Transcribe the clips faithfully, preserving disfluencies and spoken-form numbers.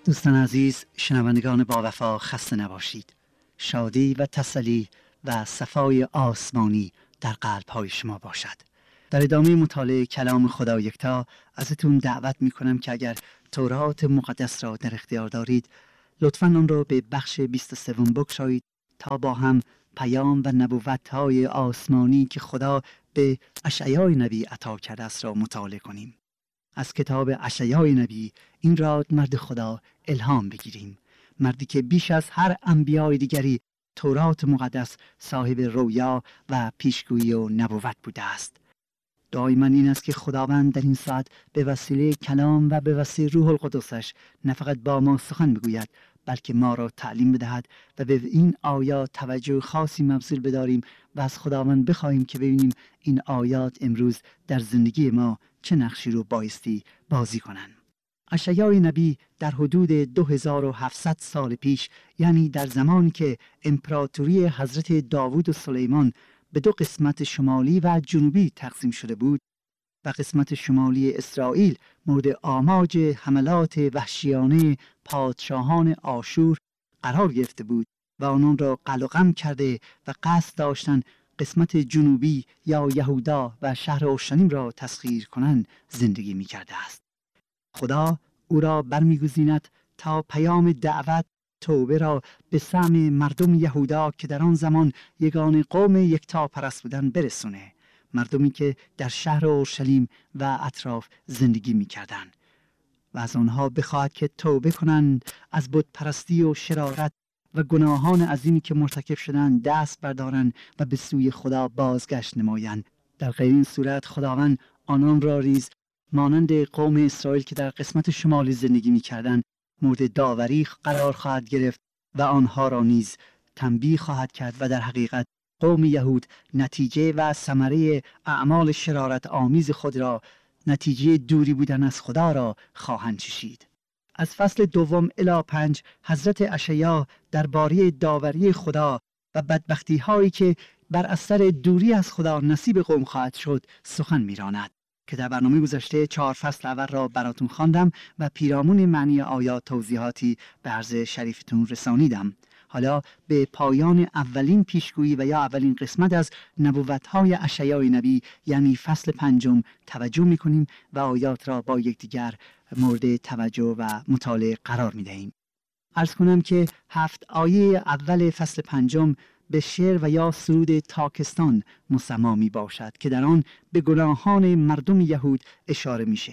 دوستان عزیز، شنوندگان با وفا، خسته نباشید. شادی و تسلی و صفای آسمانی در قلب‌های شما باشد. در ادامه مطالعه کلام خدا یکتا ازتون دعوت می‌کنم که اگر تورات مقدس را در اختیار دارید، لطفاً آن را به بخش بیست و سه بگشایید تا با هم پیام و نبوت‌های آسمانی که خدا به اشعیا نبی عطا کرده است را مطالعه کنیم. از کتاب اشعیا نبی این را مرد خدا الهام بگیریم، مردی که بیش از هر انبیای دیگری تورات مقدس صاحب رویا و پیشگویی و نبوت بوده است. دعای من این است که خداوند در این ساعت به وسیله کلام و به وسیله روح القدسش نه فقط با ما سخن بگوید، بلکه ما را تعلیم بدهد و به این آیات توجه خاصی مبذول بداریم و از خداوند بخواهیم که ببینیم این آیات امروز در زندگی ما چه نقشی رو بایستی بازی کنند. اشعیا نبی در حدود دو هزار و هفتصد سال پیش، یعنی در زمانی که امپراتوری حضرت داوود و سلیمان به دو قسمت شمالی و جنوبی تقسیم شده بود و قسمت شمالی اسرائیل مورد آماج حملات وحشیانه پادشاهان آشور قرار گرفته بود و آنان را قلع و قم کرده و قصد داشتند قسمت جنوبی یا یهودا و شهر اورشلیم را تسخیر کنند، زندگی می کرده است. خدا او را برمیگزیند تا پیام دعوت توبه را به سهم مردم یهودا که در آن زمان یگانه قوم یکتاپرست بودند برسونه، مردمی که در شهر اورشلیم و اطراف زندگی می‌کردند و از آنها بخواهد که توبه کنند، از بتپرستی و شرارت و گناهان عظیمی که مرتکب شدند دست بردارند و به سوی خدا بازگشت نمایند. در غیر این صورت خداوند آنان را ریز مانند قوم اسرائیل که در قسمت شمالی زندگی می‌کردند مورد داوری قرار خواهد گرفت و آنها را نیز تنبیه خواهد کرد و در حقیقت قوم یهود نتیجه و ثمره اعمال شرارت آمیز خود را، نتیجه دوری بودن از خدا را خواهند چشید. از فصل دوم الی پنج حضرت اشعیا درباره داوری خدا و بدبختی هایی که بر اثر دوری از خدا نصیب قوم خواهد شد سخن می‌راند که در برنامه گذشته چهار فصل اول را براتون خواندم و پیرامون معنی آیات توضیحاتی به عرض شریفتون رسانیدم. حالا به پایان اولین پیشگویی و یا اولین قسمت از نبوت‌های اشعیا نبی یعنی فصل پنجم توجه می‌کنیم و آیات را با یکدیگر مورد توجه و مطالعه قرار می‌دهیم. عرض کنم که هفت آیه اول فصل پنجم به شعر و یا سرود تاکستان مسما می باشد که در آن به گناهان مردم یهود اشاره میشه.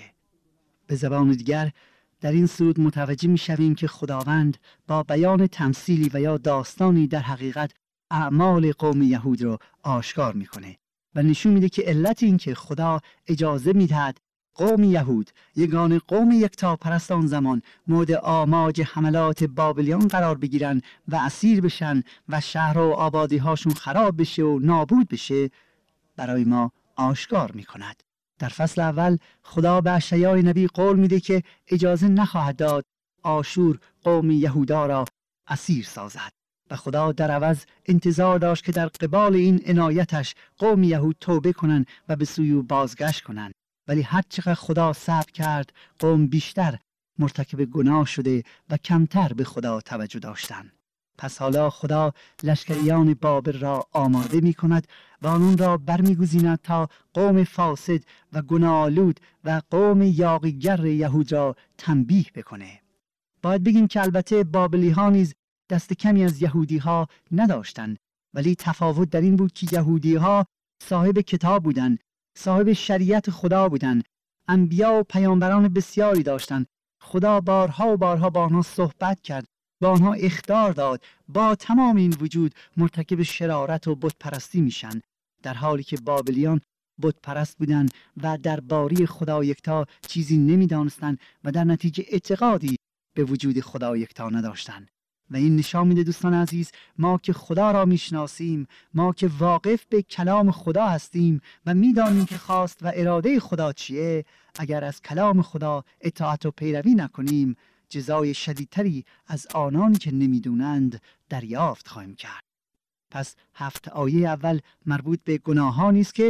به زبان دیگر در این سرود متوجه می شویم که خداوند با بیان تمثیلی و یا داستانی در حقیقت اعمال قوم یهود رو آشکار میکنه و نشون میده که علت این که خدا اجازه میدهد قوم یهود یگانه قوم یکتاپرست آن زمان مورد آماج حملات بابلیان قرار بگیرن و اسیر بشن و شهر و آبادی هاشون خراب بشه و نابود بشه برای ما آشکار میکند. در فصل اول خدا به اشعیا نبی قول میده که اجازه نخواهد داد آشور قوم یهودا را اسیر سازد و خدا در عوض انتظار داشت که در قبال این عنایتش قوم یهود توبه کنند و به سوی او بازگشت کنند. ولی هر چقدر خدا صبر کرد قوم بیشتر مرتکب گناه شده و کمتر به خدا توجه داشتند. پس حالا خدا لشکریان بابل را آماده می کند و آنون را برمیگزیند تا قوم فاسد و گناه‌آلود و قوم یاغیگر یهود را تنبیه بکنه. باید بگیم که البته بابلی ها نیز دست کمی از یهودی ها نداشتند، ولی تفاوت در این بود که یهودی ها صاحب کتاب بودند، صاحب شریعت خدا بودند، انبیا و پیامبران بسیاری داشتند. خدا بارها و بارها با آنها صحبت کرد، با آنها اخطار داد، با تمام این وجود مرتکب شرارت و بت پرستی میشن، در حالی که بابلیان بت پرست بودند و در باری خدا یکتا چیزی نمیدانستند و در نتیجه اعتقادی به وجود خدا یکتا نداشتند. و این نشان میده دوستان عزیز، ما که خدا را میشناسیم، ما که واقف به کلام خدا هستیم و میدانیم که خواست و اراده خدا چیه، اگر از کلام خدا اطاعت و پیروی نکنیم جزای شدیدتری از آنانی که نمیدونند دریافت خواهیم کرد. پس هفت آیه اول مربوط به گناهانی است که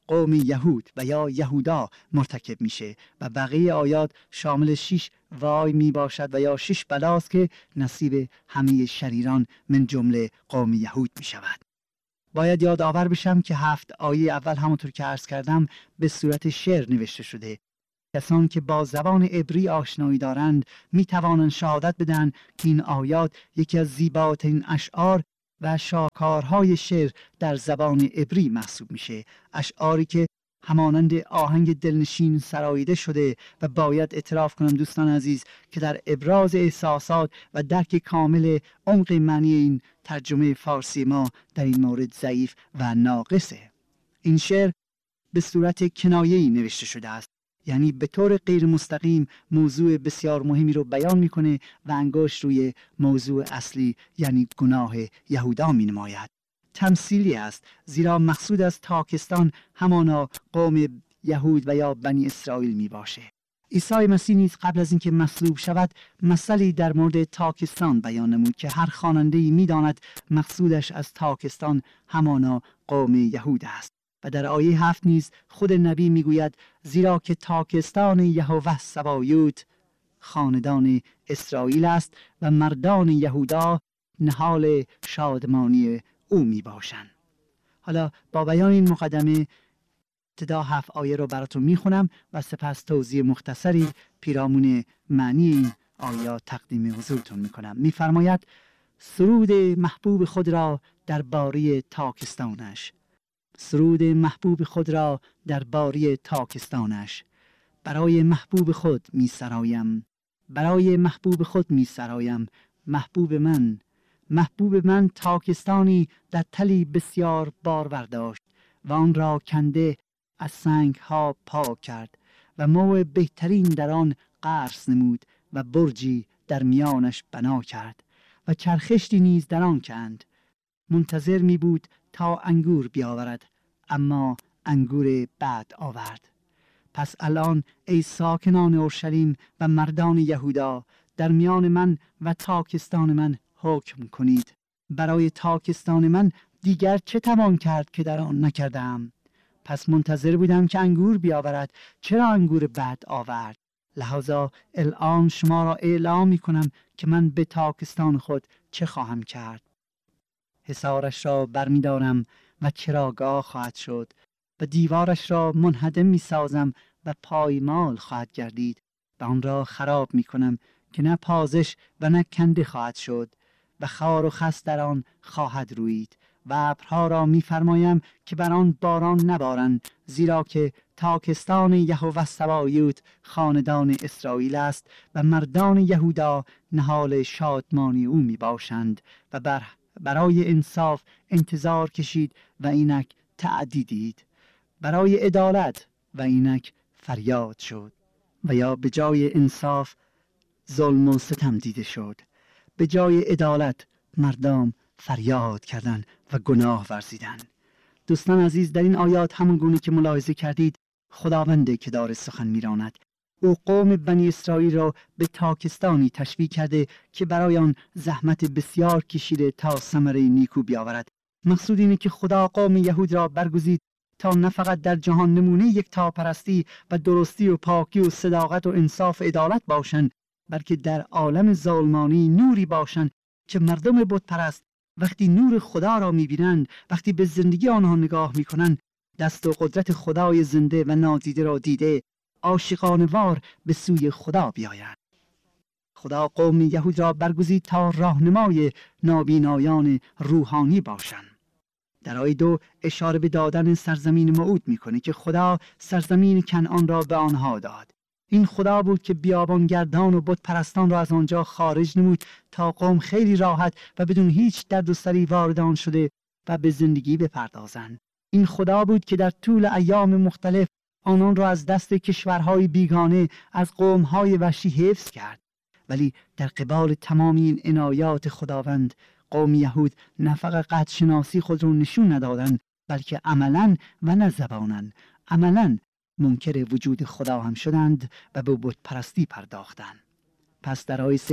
قوم یهود و یا یهودا مرتکب میشه و بقیه آیات شامل شش وای می باشد و یا شش بلاست که نصیب همه شریران من جمله قوم یهود می شود. باید یادآور بشم که هفت آیه اول همونطور که عرض کردم به صورت شعر نوشته شده. کسان که با زبان عبری آشنایی دارند می توانند شهادت بدن که این آیات یکی از زیباترین اشعار و شاهکارهای شعر در زبان عبری محسوب میشه. اشعاری که همانند آهنگ دلنشین سراییده شده و باید اعتراف کنم دوستان عزیز که در ابراز احساسات و درک کامل عمق معنی این ترجمه فارسی ما در این مورد ضعیف و ناقصه. این شعر به صورت کنایه‌ای نوشته شده است، یعنی به طور غیر مستقیم موضوع بسیار مهمی رو بیان میکنه و انگشت روی موضوع اصلی یعنی گناه یهودا می نماید. تمثیلی است، زیرا مقصود از تاکستان همانا قوم یهود و یا بنی اسرائیل می باشه. عیسی مسیح نیز قبل از اینکه مصلوب شود مثلی در مورد تاکستان بیان نمود که هر خواننده‌ای می‌داند مقصودش از تاکستان همانا قوم یهود است. و در آیه هفت نیز خود نبی میگوید زیرا که تاکستان یهوه سبایوت خاندان اسرائیل است و مردان یهودا نهال شادمانی او می باشند. حالا با بیان این مقدمه ابتدا هفت آیه رو براتون میخونم و سپس توضیح مختصری پیرامون معنی این آیات تقدیم حضورتون میکنم. میفرماید سرود محبوب خود را در باری تاکستانش، سرود محبوب خود را در باری تاکستانش، برای محبوب خود می سرایم، برای محبوب خود می سرایم، محبوب من، محبوب من تاکستانی در تلی بسیار بارور داشت و آن را کنده از سنگ ها پاک کرد و مو بهترین در آن قرص نمود و برجی در میانش بنا کرد و چرخشتی نیز در آن کند. منتظر می بود تا انگور بیاورد، اما انگور بد آورد. پس الان ای ساکنان اورشلیم و مردان یهودا در میان من و تاکستان من حکم کنید. برای تاکستان من دیگر چه توان کرد که در آن نکردم؟ پس منتظر بودم که انگور بیاورد، چرا انگور بد آورد؟ لحاظا الان شما را اعلام می کنم که من به تاکستان خود چه خواهم کرد. حصارش را برمی دارم و چراگاه خواهد شد و دیوارش را منهدم می سازم و پایمال خواهد گردید و آن را خراب می کنم که نه پازش و نه کنده خواهد شد و خار و خس در آن خواهد روید و ابرها را می فرمایم که بر آن باران نبارند، زیرا که تاکستان یهوه سبایوت خاندان اسرائیل است و مردان یهودا نهال شادمانی او می باشند و بر برای انصاف انتظار کشید و اینک تعدیدید، برای عدالت و اینک فریاد شد و یا به جای انصاف ظلم و ستم دیده شد، به جای عدالت مردم فریاد کردند و گناه ورزیدند. دوستان عزیز، در این آیات همون گونه که ملاحظه کردید خداونده که داره سخن میراند. او قوم بنی اسرائیل را به تاکستانی تشبیه کرده که برای آن زحمت بسیار کشیده تا ثمره نیکو بیاورد. مقصود اینه که خدا قوم یهود را برگزید تا نه فقط در جهان نمونه یکتاپرستی و درستی و پاکی و صداقت و انصاف و عدالت باشند، بلکه در عالم ظلمانی نوری باشند که مردم بت پرست وقتی نور خدا را میبینند، وقتی به زندگی آنها نگاه میکنند، دست و قدرت خدای زنده و نادیده را دیده عاشقانه‌وار به سوی خدا بیایند. خدا قوم یهود را برگزید تا راهنمای نابینایان روحانی باشند. در آیه دو اشاره به دادن سرزمین موعود میکنه که خدا سرزمین کنعان را به آنها داد. این خدا بود که بیابانگردان و بت پرستان را از آنجا خارج نمود تا قوم خیلی راحت و بدون هیچ درد و سری وارد آن شده و به زندگی بپردازند. این خدا بود که در طول ایام مختلف آنان را از دست کشورهای بیگانه، از قومهای وحشی حفظ کرد. ولی در قبال تمام این عنایات خداوند، قوم یهود نه فقط قدر شناسی خود را نشون ندادند، بلکه عملاً و نه زباناً، عملاً منکر وجود خدا هم شدند و به بت پرستی پرداختند. پس در آیه سه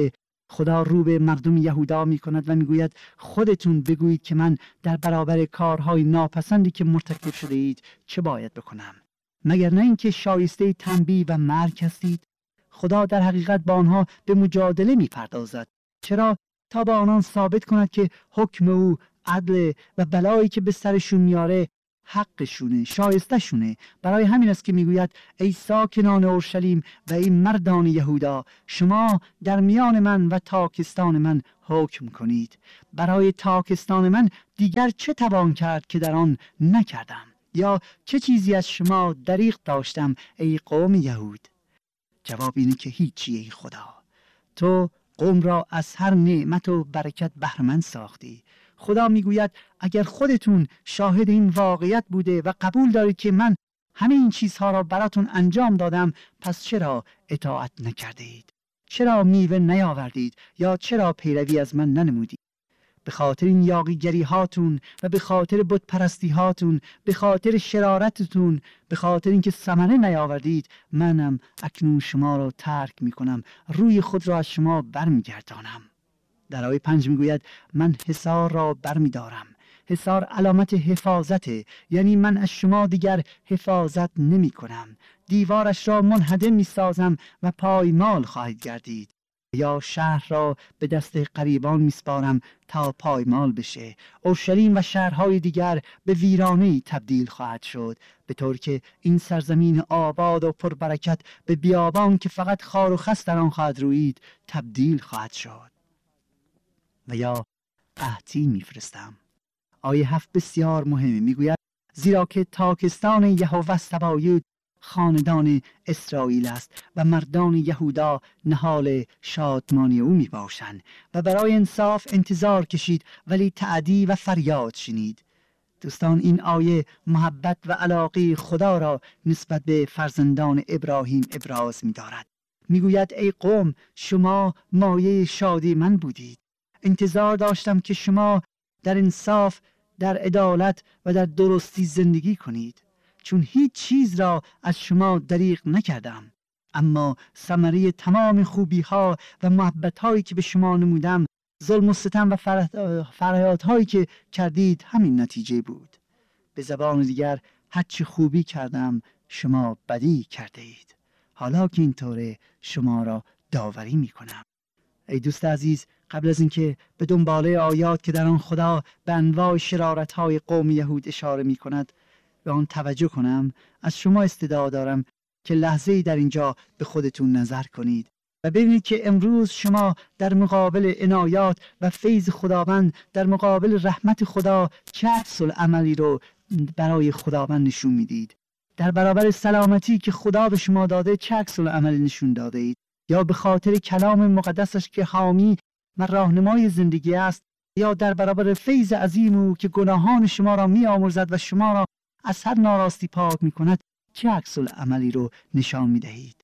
خدا رو به مردم یهودا می کند و می گوید خودتون بگویید که من در برابر کارهای ناپسندی که مرتکب شده اید چه باید بکنم؟ مگر نه اینکه شایسته تنبیه و مرگ هستید؟ خدا در حقیقت با آنها به مجادله می پردازد. چرا؟ تا با آنان ثابت کند که حکم او عدل و بلایی که به سرشون میاره حقشونه، شایسته شونه. برای همین است که میگوید ای ساکنان اورشلیم و ای مردان یهودا، شما در میان من و تاکستان من حکم کنید. برای تاکستان من دیگر چه توان کرد که در آن نکردم؟ یا چه چیزی از شما دریغ داشتم ای قوم یهود؟ جواب اینه که هیچی ای خدا. تو قوم را از هر نعمت و برکت بهره‌مند ساختی. خدا میگوید اگر خودتون شاهد این واقعیت بوده و قبول دارید که من همه این چیزها را براتون انجام دادم، پس چرا اطاعت نکرده اید؟ چرا میوه نیاوردید؟ یا چرا پیروی از من ننمودید؟ به خاطر این یاغیگری هاتون و به خاطر بت پرستی هاتون، به خاطر شرارتتون، به خاطر اینکه ثمره نیاوردید، منم اکنون شما را ترک میکنم، روی خود را از شما برمیگردانم. در آیه پنج میگوید من حصار را برمیدارم. حصار علامت حفاظته، یعنی من از شما دیگر حفاظت نمی کنم. دیوارش را منهدم می سازم و پایمال خواهید گردید. یا شهر را به دست غریبان می سپارم تا پایمال بشه. اورشلیم و شهرهای دیگر به ویرانه‌ای تبدیل خواهد شد، به طور که این سرزمین آباد و پربرکت به بیابان که فقط خار و خس در آن خواهد رویید تبدیل خواهد شد. و یا قحطی میفرستم. آیه هفت بسیار مهمه، میگوید زیرا که تاکستان یهوه سبایوت خاندان اسرائیل است و مردان یهودا نهال شادمانی او می باشند و برای انصاف انتظار کشید ولی تعدی و فریاد شنید. دوستان، این آیه محبت و علاقه خدا را نسبت به فرزندان ابراهیم ابراز می دارد. می گوید ای قوم، شما مایه شادی من بودید. انتظار داشتم که شما در انصاف، در عدالت و در درستی زندگی کنید، چون هیچ چیز را از شما دریغ نکردم. اما ثمره تمام خوبی ها و محبت هایی که به شما نمودم، ظلم و ستم و فریاد هایی که کردید همین نتیجه بود. به زبان دیگر هرچی خوبی کردم شما بدی کرده اید. حالا که اینطوره شما را داوری می کنم. ای دوست عزیز، قبل از اینکه به دنباله آیات که در آن خدا به انواع شرارت‌های قوم یهود اشاره می‌کند به آن توجه کنم، از شما استدعا دارم که لحظه‌ای در اینجا به خودتون نظر کنید و ببینید که امروز شما در مقابل عنایات و فیض خداوند، در مقابل رحمت خدا چه عکس العملی رو برای خداوند نشون میدید. در برابر سلامتی که خدا به شما داده چه عکس العملی نشون داده اید؟ یا به خاطر کلام مقدسش که حامی و راهنمای زندگی است، یا در برابر فیض عظیم او که گناهان شما را می آمرزد و شما را از هر ناراستی پاک می کند چه عکس العملی رو نشان می دهید؟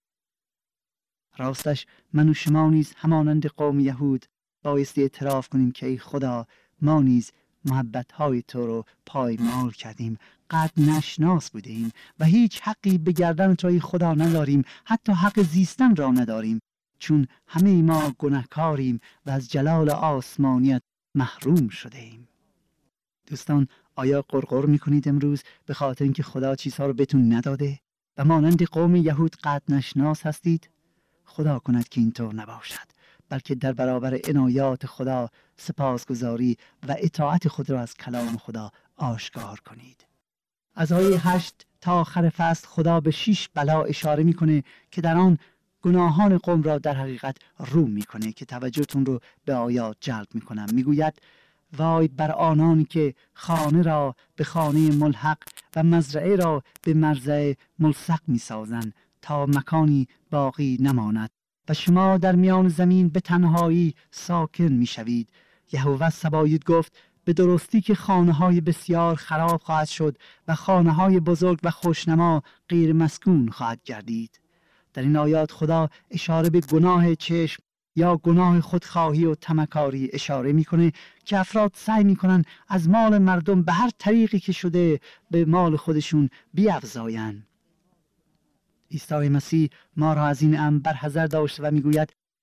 راستش من و شما نیز همانند قوم یهود بایستی اعتراف کنیم که ای خدا، ما نیز محبت‌های تو رو پایمال کردیم، قد نشناس بودیم و هیچ حقی به گردن تو خدا نداریم، حتی حق زیستن را نداریم، چون همه ما گناهکاریم و از جلال آسمانیت محروم شده ایم. دوستان، آیا قرقر میکنید امروز به خاطر اینکه خدا چیزها رو بهتون نداده و مانند قوم یهود قد نشناس هستید؟ خدا کند که اینطور نباشد، بلکه در برابر عنایات خدا سپاسگزاری و اطاعت خود را از کلام خدا آشکار کنید. از آیه هشت تا آخر فصل خدا به شش بلا اشاره میکنه که در آن گناهان قوم را در حقیقت رو میکنه که توجهتون رو به آیات جلب میکنم. میگوید وای بر آنانی که خانه را به خانه ملحق و مزرعه را به مزرعه ملصق میسازند تا مکانی باقی نماند و شما در میان زمین به تنهایی ساکن میشوید. یهوه سبایوت گفت به درستی که خانه های بسیار خراب خواهد شد و خانه های بزرگ و خوشنما غیر مسکون خواهد گردید. در این آیات خدا اشاره به گناه چشم یا گناه خودخواهی و طمعکاری اشاره میکنه که افراد سعی میکنن از مال مردم به هر طریقی که شده به مال خودشون بیفزایند. عیسی مسیح ما را از این امر برحذر داشته و میگوید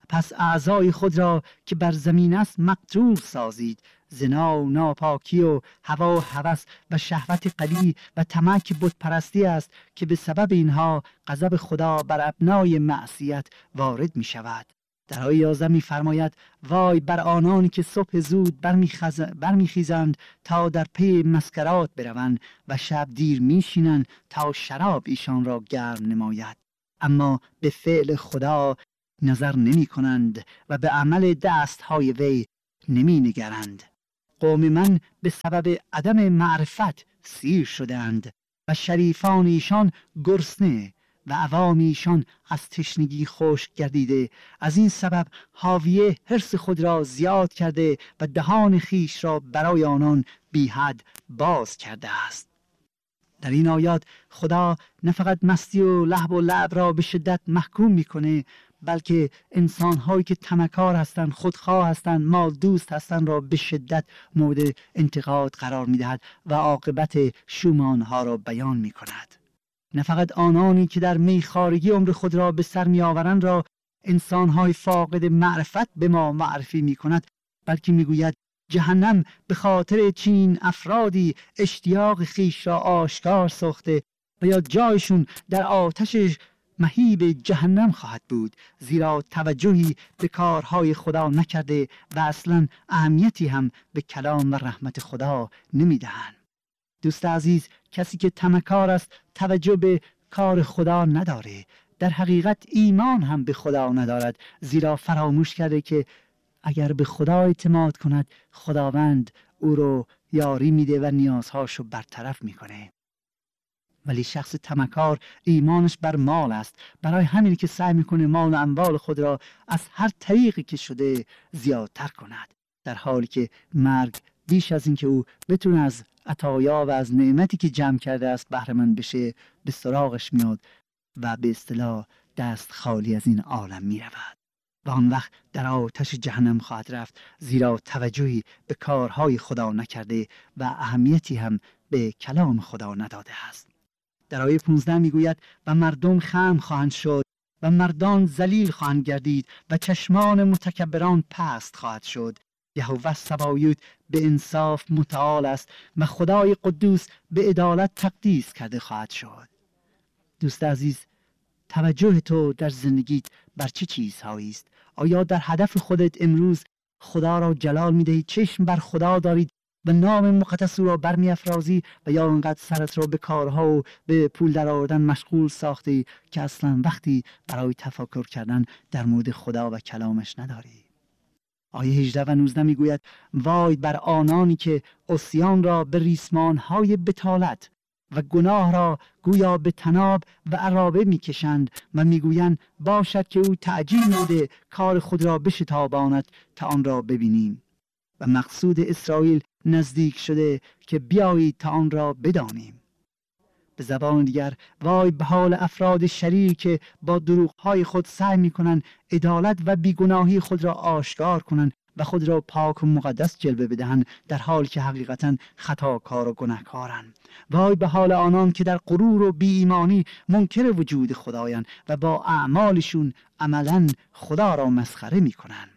پس اعضای خود را که بر زمین است مقتول سازید. زنا و ناپاکی و هوا و هوس و شهوت قوی و طمع که بت پرستی است که به سبب اینها غضب خدا بر ابنای معصیت وارد می شود. در آیه یازده می فرماید وای بر آنانی که صبح زود برمیخیزند تا در پی مسکرات بروند و شب دیر میشینند تا شراب ایشان را گرم نماید، اما به فعل خدا نظر نمی کنند و به عمل دست های وی نمی نگرند. قوم من به سبب عدم معرفت سیر شدند و شریفان ایشان گرسنه و عوام ایشان از تشنگی خشک گردیده. از این سبب حاویه حرص خود را زیاد کرده و دهان خیش را برای آنان بی حد باز کرده است. در این آیات خدا نه فقط مستی و لهو و لعب را به شدت محکوم میکنه، بلکه انسان‌هایی که طمعکار هستند، خودخواه هستند، مال دوست هستند را به شدت مورد انتقاد قرار می‌دهد و عاقبت شوم آنها را بیان می‌کند. نه فقط آنانی که در میخوارگی عمر خود را به سر می‌آورند را انسان‌های فاقد معرفت به ما معرفی می‌کند، بلکه می‌گوید جهنم به خاطر چنین افرادی اشتیاق خیش را آشکار ساخته و یا جایشون در آتش مهیب جهنم خواهد بود، زیرا توجهی به کارهای خدا نکرده و اصلا اهمیتی هم به کلام و رحمت خدا نمیدهند. دوست عزیز، کسی که طمعکار است توجه به کار خدا نداره، در حقیقت ایمان هم به خدا ندارد، زیرا فراموش کرده که اگر به خدا اعتماد کند خداوند او رو یاری میده و نیازهاشو برطرف میکنه. ولی شخص طمعکار ایمانش بر مال است، برای همین که سعی میکنه مال و اموال خود را از هر طریقی که شده زیادتر کند، در حالی که مرگ بیش از این که او بتونه از عطایا و از نعمتی که جمع کرده است بهره مند بشه به سراغش میاد و به اصطلاح دست خالی از این عالم میرود و آن وقت در آتش جهنم خواهد رفت، زیرا توجهی به کارهای خدا نکرده و اهمیتی هم به کلام خدا نداده است. در آیه پانزده میگوید و مردم خم خواهند شد و مردان ذلیل خواهند گردید و چشمان متکبران پست خواهد شد. یهوه سبایوت به انصاف متعال است و خدای قدوس به عدالت تقدیس کرده خواهد شد. دوست عزیز، توجه تو در زندگیت بر چه چیزهایی است؟ آیا در هدف خودت امروز خدا را جلال می‌دهی، چشم بر خدا دارید و نام مقدس او را برمی افرازی، و یا انقدر سرت را به کارها و به پول در آوردن مشغول ساختی که اصلا وقتی برای تفکر کردن در مورد خدا و کلامش نداری؟ آیه هجده و نوزده میگوید وای بر آنانی که عصیان را به ریسمانهای بتالت و گناه را گویا به تناب و عرابه میکشند و میگویند باشد که او تعجیل نموده کار خود را بشتاباند تا آن را ببینیم و مقصود اسرائیل نزدیک شده که بیایید تا آن را بدانیم. به زبان دیگر وای به حال افراد شریر که با دروغ‌های خود سعی می‌کنند عدالت و بیگناهی خود را آشکار کنند و خود را پاک و مقدس جلوه بدهند، در حالی که حقیقتاً خطاکار و گناهکارند. وای به حال آنان که در غرور و بی ایمانی منکر وجود خدایند و با اعمالشون عملاً خدا را مسخره می‌کنند.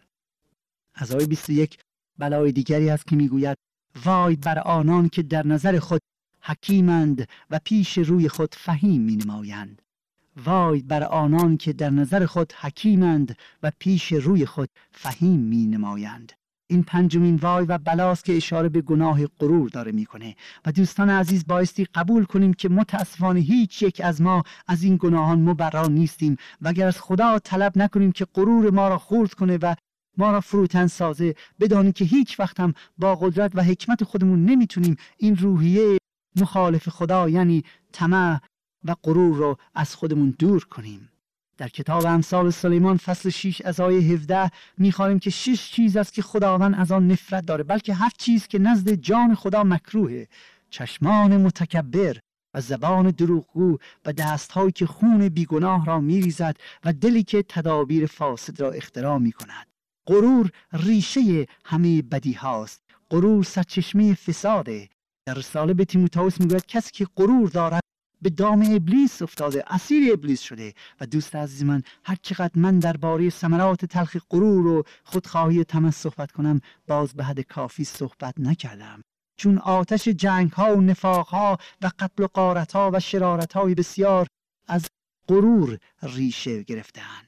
از آیه بیست و یک بلای دیگری است که میگوید وای بر آنان که در نظر خود حکیمند و پیش روی خود فهیم می نمایند. وای بر آنان که در نظر خود حکیمند و پیش روی خود فهیم می نمایند. این پنجمین وای و بلاست که اشاره به گناه غرور داره میکنه و دوستان عزیز بایستی قبول کنیم که متاسفانه هیچ یک از ما از این گناهان مبرا نیستیم و اگر از خدا طلب نکنیم که غرور ما را خرد کنه و ما را فروتن سازه، بدانیم که هیچ وقت هم با قدرت و حکمت خودمون نمیتونیم این روحیه مخالف خدا یعنی طمع و غرور رو از خودمون دور کنیم. در کتاب امثال سلیمان فصل شش از آیه هفده می‌خوانیم که شش چیز است که خداوند از آن نفرت داره، بلکه هفت چیز که نزد جان خدا مکروهه: چشمان متکبر و زبان دروغگو و دست‌هایی که خون بیگناه را می‌ریزد و دلی که تدابیر فاسد را اختراع می‌کند. غرور ریشه همه بدی هاست. غرور سرچشمه فساده. در رساله به تیموتائوس میگوید کسی که غرور دارد به دام ابلیس افتاده، اسیر ابلیس شده. و دوست عزیز من، هر چقدر من درباره ثمرات تلخ غرور و خودخواهی و طمع صحبت کنم، باز به حد کافی صحبت نکردم، چون آتش جنگ ها و نفاق ها و قتل و غارت ها و شرارت های بسیار از غرور ریشه گرفته‌اند.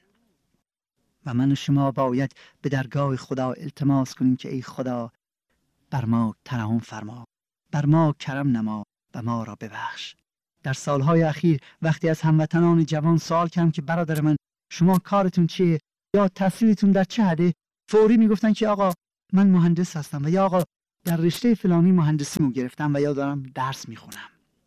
و من و شما باید به درگاه خدا التماس کنیم که ای خدا، بر ما ترحم فرما، بر ما کرم نما و ما را ببخش. در سالهای اخیر وقتی از هموطنان جوان سوال کردم که برادر من شما کارتون چیه یا تحصیلتون در چه حده، فوری میگفتن که آقا من مهندس هستم و یا آقا در رشته فلانی مهندسیمو گرفتم و یا دارم درس میخونم.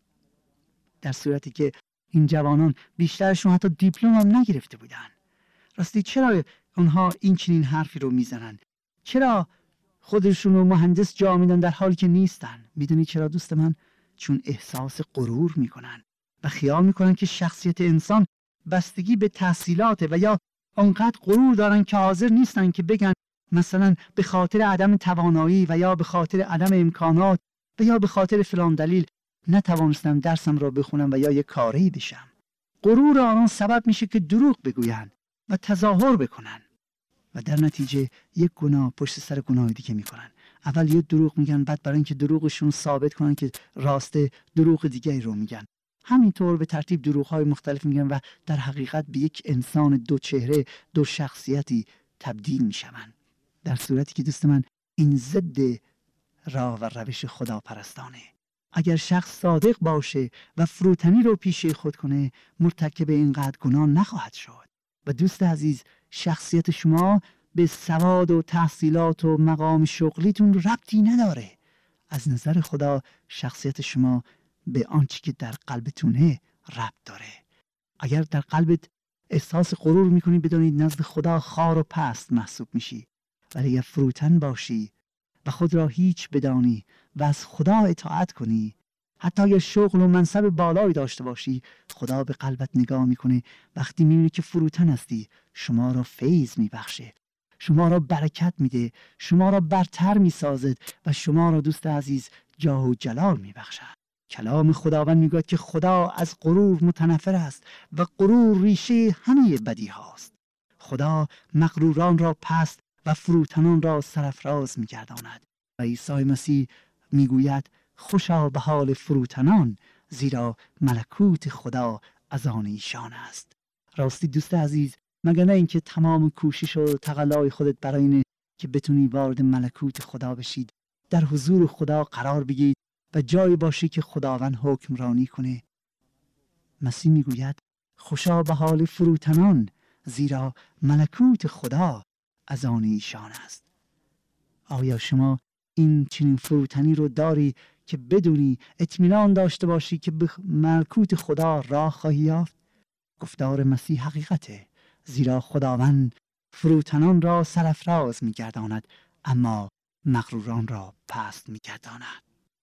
در صورتی که این جوانان بیشترشون حتی دیپلم هم نگرفته بودن. راستی چرا اونها این چنین حرفی رو میزنن؟ چرا خودشون رو مهندس جا میدن در حالی که نیستن؟ میدونی چرا دوست من؟ چون احساس غرور میکنن و خیال میکنن که شخصیت انسان بستگی به تحصیلاته و یا آنقدر غرور دارن که حاضر نیستن که بگن مثلا به خاطر عدم توانایی و یا به خاطر عدم امکانات و یا به خاطر فلان دلیل نتوانستم درسم را بخونم و یا یک کاری بشم. غرور آنان سبب میشه که دروغ بگوین و تظاهر بکنن و در نتیجه یک گناه پشت سر گناه دیگه میکنن. اول یه دروغ میگن، بعد برای اینکه دروغشون ثابت کنن که راسته، دروغ دیگه رو میگن. همینطور به ترتیب دروغ‌های مختلف میگن و در حقیقت به یک انسان دو چهره، دو شخصیتی تبدیل میشن. در صورتی که دوست من این ضد راه و روش خداپرستانه. اگر شخص صادق باشه و فروتنی رو پیش خود کنه، مرتکب اینقدر گناه نخواهد شد. و دوست عزیز، شخصیت شما به سواد و تحصیلات و مقام شغلیتون ربطی نداره. از نظر خدا شخصیت شما به آنچه که در قلبتونه ربط داره. اگر در قلبت احساس غرور میکنی، بدونید نزد خدا خار و پست محسوب میشی. ولی اگر فروتن باشی و خود را هیچ بدانی و از خدا اطاعت کنی، حتی اگر شغل و منصب بالایی داشته باشی، خدا به قلبت نگاه میکنه. وقتی میبینی که فروتن هستی، شما را فیض میبخشه، شما را برکت میده، شما را برتر میسازد و شما را دوست عزیز جاه و جلال میبخشد. کلام خداوند میگه که خدا از غرور متنفر است و غرور ریشه همه بدی هاست. خدا مغروران را پست و فروتنان را سرافراز میگرداند. و عیسی مسیح میگوید خوشا به حال فروتنان، زیرا ملکوت خدا از آن ایشان است. راستی دوست عزیز، مگر نه اینکه تمام کوشش و تقلای خودت برای اینه که بتونی وارد ملکوت خدا بشید، در حضور خدا قرار بگیرید و جایی باشی که خداوند حکمرانی کنه. مسیح میگوید خوشا به حال فروتنان، زیرا ملکوت خدا از آن ایشان است. آیا شما این چنین فروتنی رو داری که بدونی، اطمینان داشته باشی که به ملکوت خدا راه خواهی یافت؟ گفتار مسیح حقیقته، زیرا خداوند فروتنان را سرافراز می‌گرداند اما مغروران را پست می‌گرداند.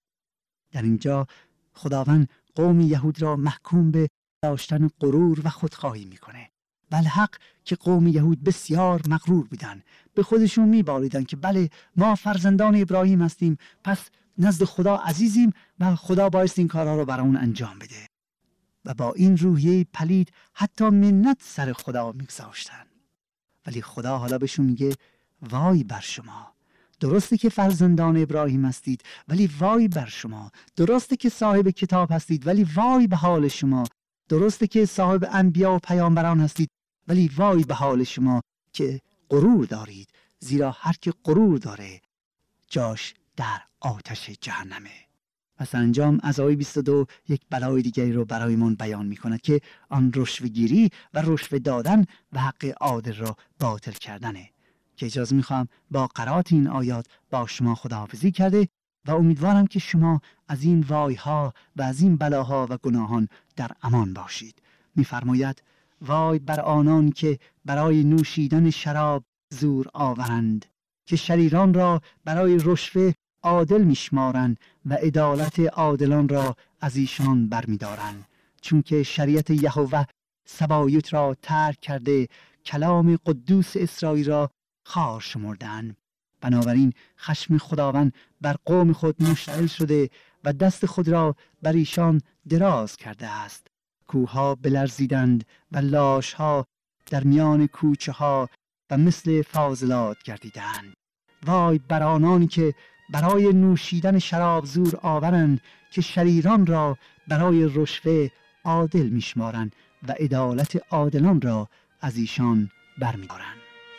در اینجا خداوند قوم یهود را محکوم به داشتن غرور و خودخواهی می‌کنه. بالحق که قوم یهود بسیار مغرور بودن، به خودشون می‌بالیدن که بله ما فرزندان ابراهیم هستیم، پس نزد خدا عزیزیم و خدا باید این کارها رو برامون انجام بده. و با این روحیه پلید حتی منت سر خدا میگذاشتن. ولی خدا حالا بهشون میگه وای بر شما، درسته که فرزندان ابراهیم هستید ولی وای بر شما، درسته که صاحب کتاب هستید ولی وای به حال شما، درسته که صاحب انبیا و پیامبران هستید ولی وای به حال شما که غرور دارید، زیرا هر که غرور داره جاش در آتش جهنمه. و سرانجام از آیه بیست و دو یک بلای دیگری رو برایمون بیان می‌کند که آن رشوه‌گیری و رشوه دادن و حق عادل را باطل کردنه، که اجازه می‌خوام با قرائت این آیات با شما خداحافظی کرده و امیدوارم که شما از این وایها و از این بلاها و گناهان در امان باشید. می‌فرماید وای بر آنان که برای نوشیدن شراب زور آورند، که شریران را برای رشوه عادل میشمارند و عدالت عادلان را از ایشان برمیدارند، چون که شریعت یهوه سبایت را ترک کرده، کلام قدوس اسرائیل را خوار شمردند. بنابراین خشم خداوند بر قوم خود مشتعل شده و دست خود را بر ایشان دراز کرده است. کوه‌ها بلرزیدند و لاش‌ها در میان کوچه ها و مثل فاضلات گردیدند. وای بر آنانی که برای نوشیدن شراب زور آورند، که شریران را برای رشوه عادل میشمارند و عدالت عادلان را از ایشان برمی‌دارند.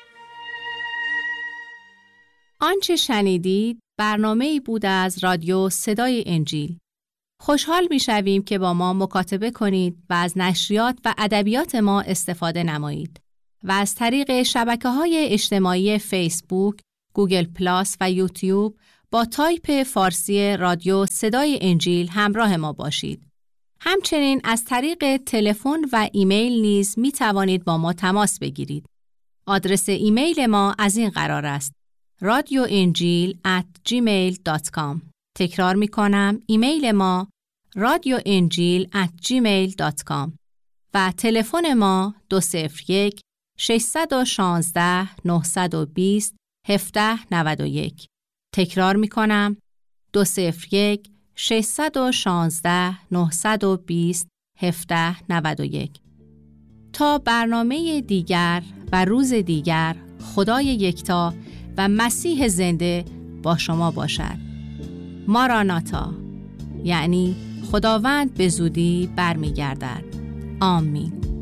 آنچه شنیدید برنامه‌ای بود از رادیو صدای انجیل. خوشحال می‌شویم که با ما مکاتبه کنید و از نشریات و ادبیات ما استفاده نمایید و از طریق شبکه‌های اجتماعی فیسبوک، گوگل پلاس و یوتیوب با تایپ فارسی رادیو صدای انجیل همراه ما باشید. همچنین از طریق تلفن و ایمیل نیز می توانید با ما تماس بگیرید. آدرس ایمیل ما از این قرار است: رادیو انجیل ات جیمیل دات کام. تکرار می کنم، ایمیل ما رادیو انجیل ات جیمیل دات کام و تلفن ما دو صفر یک ششصد و شانزده نهصد و بیست هفده نود و یک. تکرار می کنم، دو صفر یک ششصد و شانزده نهصد و بیست هفده نود و یک. تا برنامه دیگر و روز دیگر، خدای یکتا و مسیح زنده با شما باشد. ماراناتا، یعنی خداوند به زودی برمیگردد. آمین.